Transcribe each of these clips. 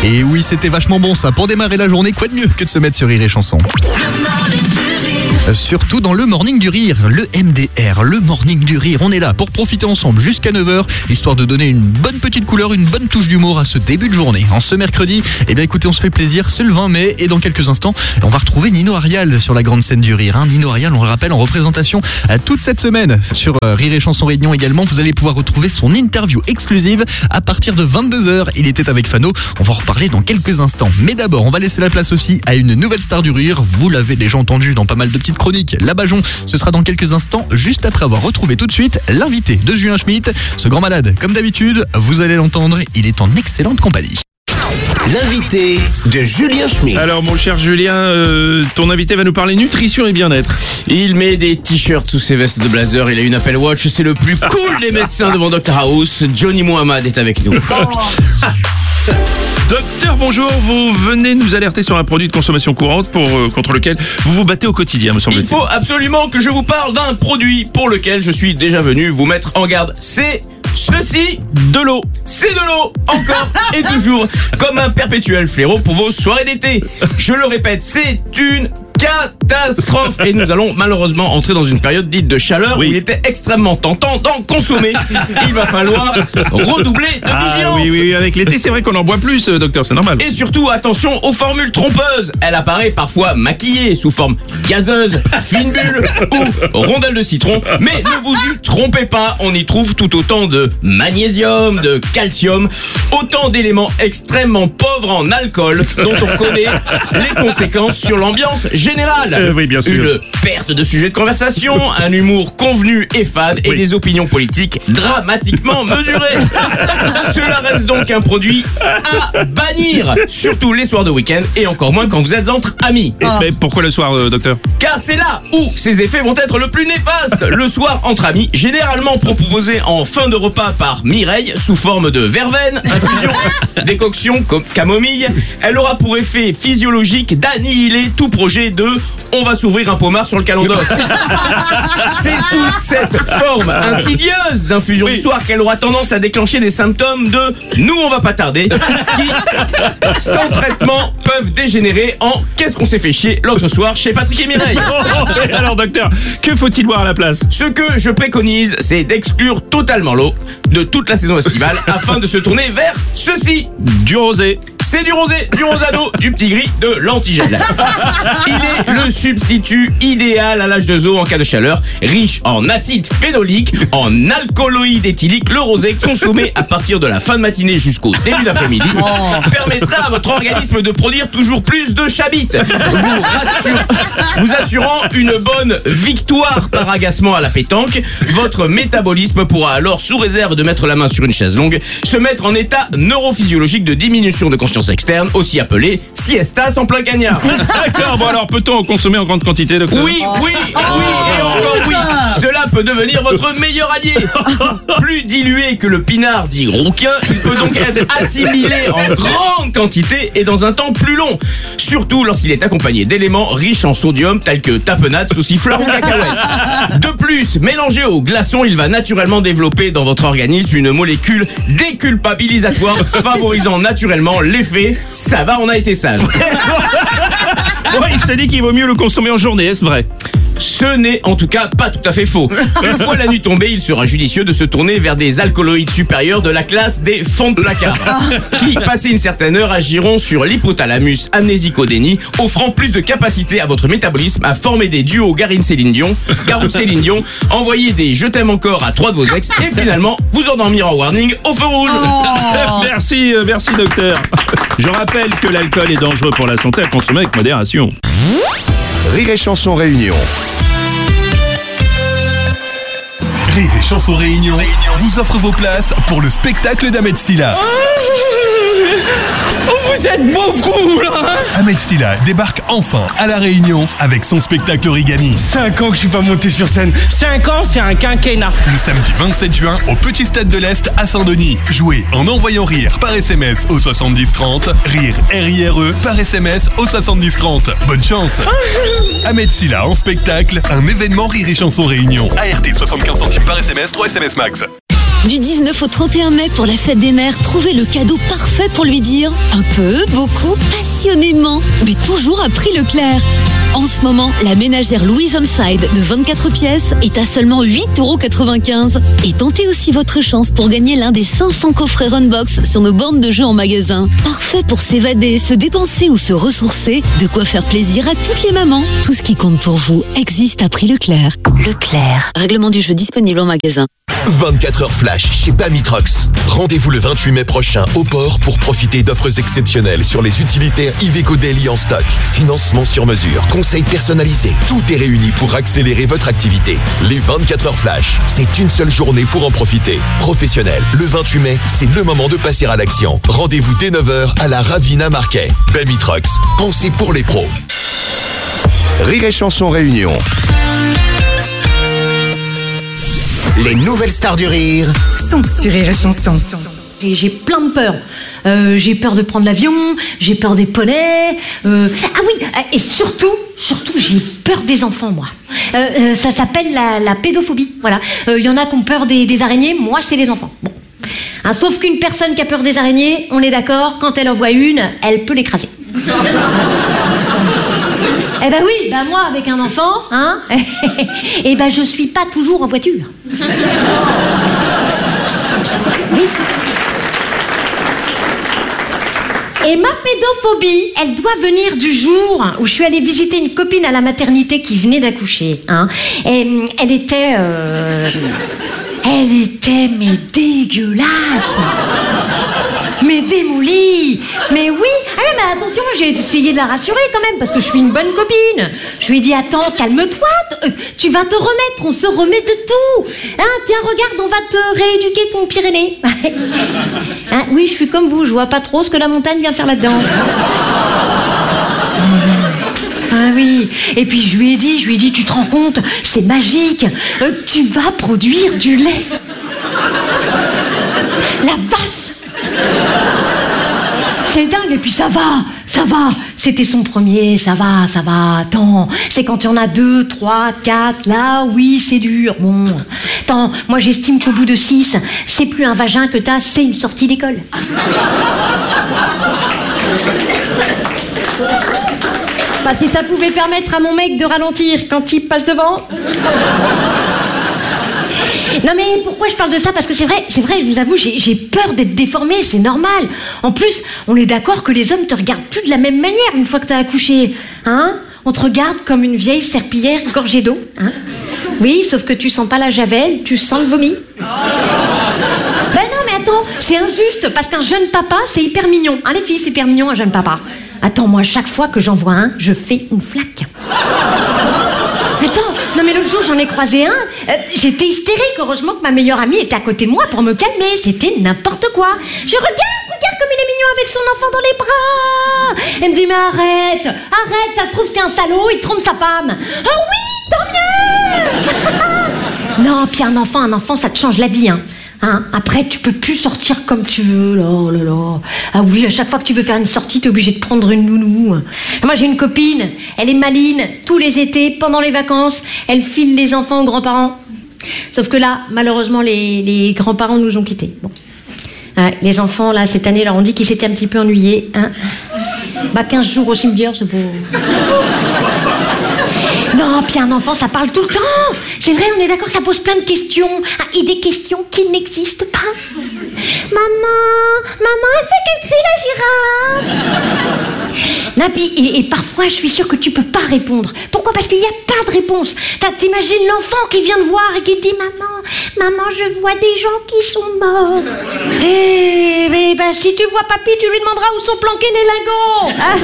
Et oui, c'était vachement bon ça. Pour démarrer la journée, quoi de mieux que de se mettre sur Rire et Chanson. Surtout dans le Morning du Rire, le MDR, le Morning du Rire. On est là pour profiter ensemble jusqu'à 9h, histoire de donner une bonne petite couleur, une bonne touche d'humour à ce début de journée. En ce mercredi, eh bien écoutez, on se fait plaisir, c'est le 20 mai et dans quelques instants, on va retrouver Nino Arial sur la grande scène du Rire. Nino Arial, on le rappelle, en représentation toute cette semaine sur Rire et Chanson Réunion également. Vous allez pouvoir retrouver son interview exclusive à partir de 22h. Il était avec Fano, on va en reparler dans quelques instants. Mais d'abord, on va laisser la place aussi à une nouvelle star du Rire. Vous l'avez déjà entendu dans pas mal de petites chroniques. La Bajon, ce sera dans quelques instants, juste après avoir retrouvé tout de suite l'invité de Julien Schmitt. Ce grand malade, comme d'habitude, vous allez l'entendre, il est en excellente compagnie. L'invité de Julien Schmitt. Alors mon cher Julien, ton invité va nous parler nutrition et bien-être. Il met des t-shirts sous ses vestes de blazer, il a une Apple Watch, c'est le plus cool des médecins devant Dr House. Johnny Mohamed est avec nous. Docteur, bonjour, vous venez nous alerter sur un produit de consommation courante contre lequel vous vous battez au quotidien, me semble-t-il. Il faut absolument que je vous parle d'un produit pour lequel je suis déjà venu vous mettre en garde. C'est ceci, de l'eau. C'est de l'eau, encore et toujours, comme un perpétuel fléau pour vos soirées d'été. Je le répète, c'est une catastrophe. Et nous allons malheureusement entrer dans une période dite de chaleur où il était extrêmement tentant d'en consommer. Il va falloir redoubler de vigilance. Oui, avec l'été, c'est vrai qu'on en boit plus, docteur, c'est normal. Et surtout, attention aux formules trompeuses. Elle apparaît parfois maquillée sous forme gazeuse, fine bulle ou rondelle de citron. Mais ne vous y trompez pas, on y trouve tout autant de magnésium, de calcium, autant d'éléments extrêmement pauvres en alcool dont on connaît les conséquences sur l'ambiance générale. Oui, bien sûr. Une perte de sujet de conversation, un humour convenu et fade et des opinions politiques dramatiquement mesurées. Cela reste donc un produit à bannir, surtout les soirs de week-end et encore moins quand vous êtes entre amis. Mais pourquoi le soir, docteur? Car c'est là où ces effets vont être le plus néfastes. Le soir entre amis, généralement proposé en fin de repas par Mireille sous forme de verveine, infusion, décoction, camomille. Elle aura pour effet physiologique d'annihiler tout projet de on va s'ouvrir un pommard sur le calendos. C'est sous cette forme insidieuse d'infusion du soir qu'elle aura tendance à déclencher des symptômes de nous on va pas tarder qui sans traitement peuvent dégénérer en qu'est-ce qu'on s'est fait chier l'autre soir chez Patrick et Mireille. Alors docteur, que faut-il boire à la place? Ce que je préconise, c'est d'exclure totalement l'eau de toute la saison estivale afin de se tourner vers ceci. Du rosé. C'est du rosé, du rosado, du petit gris, de l'antigel. Il est le substitut idéal à l'âge de zoo en cas de chaleur, riche en acide phénolique, en alcooloïdes éthyliques. Le rosé, consommé à partir de la fin de matinée jusqu'au début d'après-midi, permettra à votre organisme de produire toujours plus de chabit, vous assurant une bonne victoire par agacement à la pétanque. Votre métabolisme pourra alors, sous réserve de mettre la main sur une chaise longue, se mettre en état neurophysiologique de diminution de conscience externe, aussi appelée siestas en plein cagnard. D'accord, bon alors peut-on en consommer en grande quantité, docteur? Oui, et encore oui. Cela peut devenir votre meilleur allié. Plus dilué que le pinard dit rouquin, il peut donc être assimilé en grande quantité et dans un temps plus long. Surtout lorsqu'il est accompagné d'éléments riches en sodium tels que tapenade, saucifleur ou cacahuète. De plus, mélangé au glaçon, il va naturellement développer dans votre organisme une molécule déculpabilisatoire favorisant naturellement l'effet « ça va, on a été sage ». Ouais, il s'est dit qu'il vaut mieux le consommer en journée, est-ce vrai? Ce n'est en tout cas pas tout à fait faux. Une fois la nuit tombée, il sera judicieux de se tourner vers des alcooloïdes supérieurs de la classe des fonds de placard, qui, passé une certaine heure, agiront sur l'hypothalamus amnésico-déni, offrant plus de capacité à votre métabolisme à former des duos Garou-Céline Dion, envoyer des je t'aime encore à 3 de vos ex et finalement vous endormir en warning au feu rouge. Merci docteur. Je rappelle que l'alcool est dangereux pour la santé à consommer avec modération. Rire et Chanson Réunion. Rire et Chanson Réunion vous offre vos places pour le spectacle d'Ahmed Silla. Vous êtes beaucoup là. Ahmed Silla débarque enfin à La Réunion avec son spectacle Origami. 5 ans que je suis pas monté sur scène. 5 ans, c'est un quinquennat. Le samedi 27 juin au Petit Stade de l'Est à Saint-Denis. Jouez en envoyant rire par SMS au 70 30. Rire R-I-R-E par SMS au 70 30. Bonne chance. Ahmed Silla en spectacle, un événement Rire et Chanson Réunion. ART 75 centimes par SMS, 3 SMS max. Du 19 au 31 mai pour la fête des mères, trouvez le cadeau parfait pour lui dire un peu, beaucoup, passionnément, mais toujours à prix Leclerc. En ce moment, la ménagère Louise Homeside de 24 pièces est à seulement 8,95 €. Et tentez aussi votre chance pour gagner l'un des 500 coffrets Runbox sur nos bornes de jeux en magasin. Parfait pour s'évader, se dépenser ou se ressourcer, de quoi faire plaisir à toutes les mamans. Tout ce qui compte pour vous existe à prix Leclerc. Leclerc. Règlement du jeu disponible en magasin. 24 heures flash chez Bamitrox. Rendez-vous le 28 mai prochain au port pour profiter d'offres exceptionnelles sur les utilitaires Iveco Daily en stock. Financement sur mesure, conseils personnalisés. Tout est réuni pour accélérer votre activité. Les 24 heures flash, c'est une seule journée pour en profiter. Professionnel, le 28 mai, c'est le moment de passer à l'action. Rendez-vous dès 9h à la Ravina Marquet. Bamitrox, pensez pour les pros. Rire et Chanson Réunion. Les nouvelles stars du rire sont sur Rire et Chanson. J'ai plein de peurs. J'ai peur de prendre l'avion, j'ai peur des poneys. Ah oui, et surtout, j'ai peur des enfants, moi. Ça s'appelle la pédophobie. Voilà. Y en a qui ont peur des araignées, moi c'est les enfants. Bon. Hein, sauf qu'une personne qui a peur des araignées, on est d'accord, quand elle en voit une, elle peut l'écraser. Eh ben oui, ben moi avec un enfant, hein, et ben je suis pas toujours en voiture. Oui. Et ma pédophobie, elle doit venir du jour où je suis allée visiter une copine à la maternité qui venait d'accoucher, hein. Et elle était mais dégueulasse. Mais démolie. Mais oui. Ah mais attention, j'ai essayé de la rassurer quand même parce que je suis une bonne copine. Je lui ai dit attends, calme-toi, tu vas te remettre, on se remet de tout. Hein, tiens, regarde, on va te rééduquer ton Pyrénées. Hein, oui, je suis comme vous, je vois pas trop ce que la montagne vient faire là-dedans. Ah oui, et puis je lui ai dit, tu te rends compte, c'est magique, tu vas produire du lait. La vache. C'est dingue, et puis ça va, c'était son premier, ça va, attends, c'est quand il y en a 2, 3, 4, là, oui, c'est dur, bon. Attends, moi j'estime qu'au bout de 6, c'est plus un vagin que t'as, c'est une sortie d'école. Bah, si ça pouvait permettre à mon mec de ralentir quand il passe devant. Non mais pourquoi je parle de ça? Parce que c'est vrai, je vous avoue, j'ai peur d'être déformée, c'est normal. En plus, on est d'accord que les hommes te regardent plus de la même manière une fois que t'as accouché. Hein? On te regarde comme une vieille serpillière gorgée d'eau. Hein? Oui, sauf que tu sens pas la javel, tu sens le vomi. Ben non mais attends, c'est injuste, parce qu'un jeune papa, c'est hyper mignon. Hein, les filles, c'est hyper mignon, un jeune papa. Attends, moi, chaque fois que j'en vois un, je fais une flaque. Attends, non mais l'autre jour, j'en ai croisé un. J'étais hystérique. Heureusement que ma meilleure amie était à côté de moi pour me calmer. C'était n'importe quoi. Je regarde comme il est mignon avec son enfant dans les bras. Elle me dit, mais arrête, ça se trouve, c'est un salaud, il trompe sa femme. Oh oui, tant mieux. Non, puis un enfant, ça te change la vie, hein. Hein, après, tu peux plus sortir comme tu veux. Oh là là. Ah oui, à chaque fois que tu veux faire une sortie, t'es obligé de prendre une nounou. Moi, j'ai une copine. Elle est maline. Tous les étés, pendant les vacances, elle file les enfants aux grands-parents. Sauf que là, malheureusement, les grands-parents nous ont quittés. Bon. Les enfants, là, cette année, leur ont dit qu'ils s'étaient un petit peu ennuyés. Hein. Bah, 15 jours au cimetière, c'est beau. Non, puis un enfant, ça parle tout le temps. C'est vrai, on est d'accord, ça pose plein de questions. Et des questions qui n'existent pas. Maman, elle fait quel cri, la girafe? Non, puis, et parfois, je suis sûre que tu peux pas répondre. Pourquoi? Parce qu'il n'y a pas de réponse. T'imagines l'enfant qui vient de voir et qui dit Maman, je vois des gens qui sont morts. Eh ben, si tu vois papy, tu lui demanderas où sont planqués les lingots. Ah.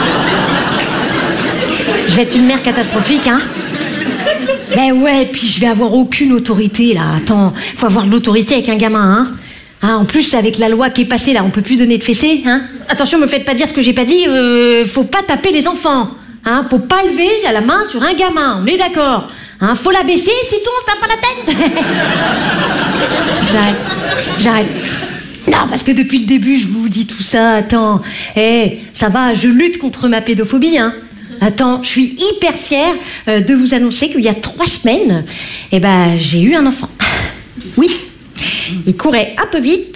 Je vais être une mère catastrophique, hein. Ben ouais, puis je vais avoir aucune autorité, là. Attends, faut avoir de l'autorité avec un gamin, hein. En plus, avec la loi qui est passée, là, on peut plus donner de fessées, hein. Attention, me faites pas dire ce que j'ai pas dit, faut pas taper les enfants, hein. Faut pas lever la main sur un gamin, on est d'accord. Hein, faut la baisser, sinon on tape pas la tête. J'arrête. Non, parce que depuis le début, je vous dis tout ça, attends. Ça va, je lutte contre ma pédophobie, hein. Attends, je suis hyper fière de vous annoncer qu'il y a 3 semaines, j'ai eu un enfant. Oui, Il courait un peu vite.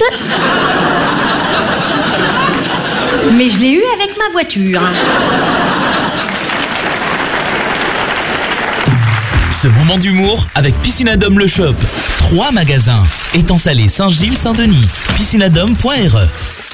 Mais je l'ai eu avec ma voiture. Ce moment d'humour avec Piscinadome Le Shop. 3 magasins. Étang Salé, Saint-Gilles, Saint-Denis. Piscinadome.re